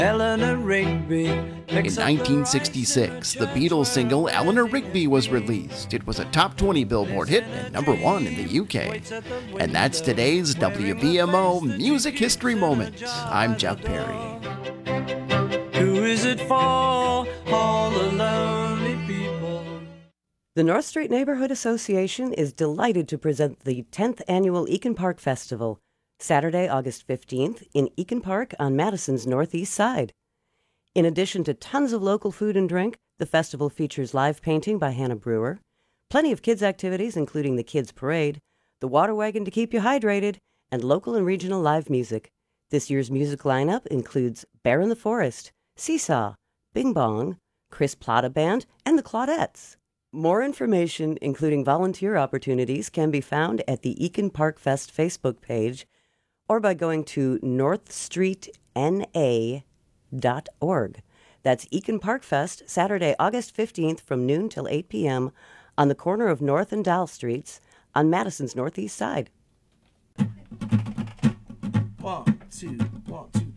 Eleanor Rigby. In 1966, the Beatles single Eleanor Rigby was released. It was a top 20 Billboard hit and number 1 in the UK. And that's today's WBMO Music History Moment. I'm Chuck Perry. Who is it for? All the lonely people. The North Street Neighborhood Association is delighted to present the 10th Annual Eakin Park Festival, Saturday, August 15th, in Eakin Park on Madison's northeast side. In addition to tons of local food and drink, the festival features live painting by Hannah Brewer, plenty of kids' activities including the Kids Parade, the water wagon to keep you hydrated, and local and regional live music. This year's music lineup includes Bear in the Forest, Seesaw, Bing Bong, Chris Plata Band, and the Claudettes. More information, including volunteer opportunities, can be found at the Eakin Park Fest Facebook page or by going to northstreetna.org. That's Eakin Park Fest, Saturday, August 15th from noon till 8 p.m. on the corner of North and Dal Streets on Madison's northeast side. 1, 2, 1, 2.